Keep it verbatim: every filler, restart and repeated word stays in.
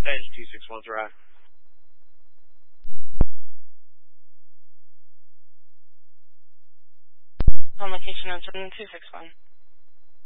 Edge two six one Thrive. On location of two six one.